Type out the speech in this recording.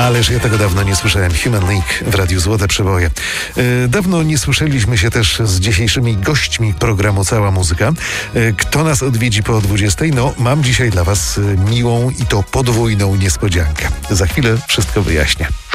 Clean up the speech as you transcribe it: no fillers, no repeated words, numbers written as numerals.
Ależ ja tego dawno nie słyszałem. Human League w Radiu Złote Przeboje. Dawno nie słyszeliśmy się też z dzisiejszymi gośćmi programu Cała Muzyka. Kto nas odwiedzi po 20? No, mam dzisiaj dla was miłą i to podwójną niespodziankę. Za chwilę wszystko wyjaśnię.